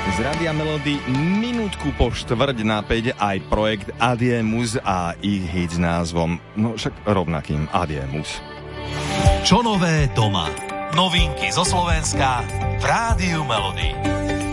Z Rádia Melody minútku po 4:45 aj projekt Adiemus a ich hit s názvom, no však rovnakým, Adiemus. Čo nové doma? Novinky zo Slovenska v Rádiu Melody.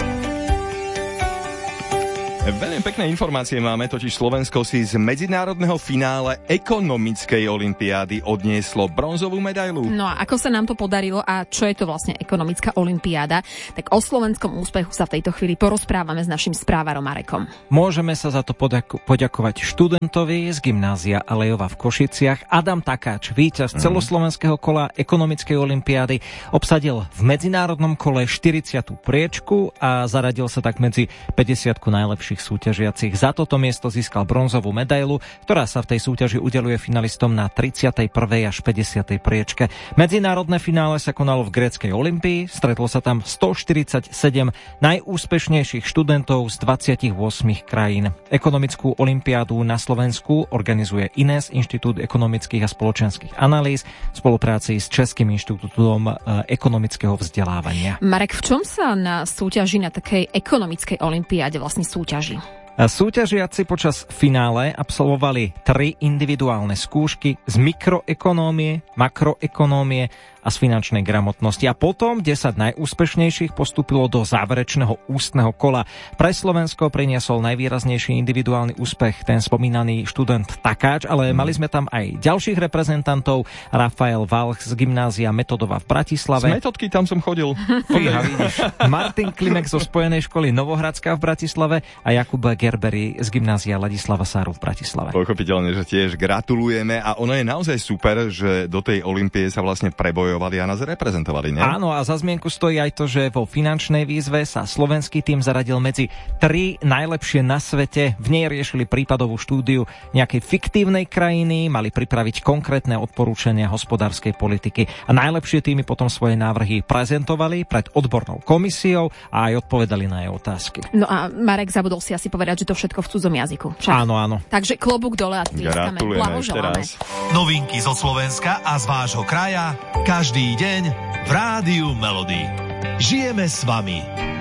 Veľmi pekné informácie máme, totiž Slovensko si z medzinárodného finále ekonomickej olympiády odnieslo bronzovú medailu. No a ako sa nám to podarilo a čo je to vlastne ekonomická olympiáda, tak o slovenskom úspechu sa v tejto chvíli porozprávame s našim správarom Marekom. Môžeme sa za to poďakovať študentovi z gymnázia Alejova v Košiciach. Adam Takáč, víťaz celoslovenského kola ekonomickej olympiády, obsadil v medzinárodnom kole 40. priečku a zaradil sa tak medzi 50 najlepších súťažiacich. Za toto miesto získal bronzovú medailu, ktorá sa v tej súťaži udeľuje finalistom na 31. až 50. priečke. Medzinárodné finále sa konalo v gréckej Olympii, stretlo sa tam 147 najúspešnejších študentov z 28 krajín. Ekonomickú olympiádu na Slovensku organizuje INES, Inštitút ekonomických a spoločenských analýz, v spolupráci s Českým inštitútom ekonomického vzdelávania. Marek, v čom sa na súťaži na takej ekonomickej olympiáde vlastne súťaží? Súťažiaci počas finále absolvovali 3 individuálne skúšky z mikroekonómie, makroekonómie a z finančnej gramotnosti. A potom 10 najúspešnejších postúpilo do záverečného ústneho kola. Pre Slovensko priniesol najvýraznejší individuálny úspech ten spomínaný študent Takáč, ale mali sme tam aj ďalších reprezentantov. Rafael Valch z gymnázia Metodova v Bratislave. Z Metodky tam som chodil. Fíha, vidíš. Martin Klimek zo Spojenej školy Novohradská v Bratislave a Jakub Gerbery z gymnázia Ladislava Sáru v Bratislave. Pochopiteľne, že tiež gratulujeme a ono je naozaj super, že do tej olympie sa vlastne prebojovali a nás reprezentovali, nie? Áno, a za zmienku stojí aj to, že vo finančnej výzve sa slovenský tím zaradil medzi 3 najlepšie na svete. V nej riešili prípadovú štúdiu nejakej fiktívnej krajiny, mali pripraviť konkrétne odporúčania hospodárskej politiky a najlepšie týmy potom svoje návrhy prezentovali pred odbornou komisiou a aj odpovedali na jej otázky. No a Marek, zabudol si asi povedať, že to všetko v cudzom jazyku. Však? Áno, áno. Takže klobúk dole a tlieskame. Blahoželáme. Novinky zo Slovenska a z vášho kraja každý deň v Rádiu Melody. Žijeme s vami.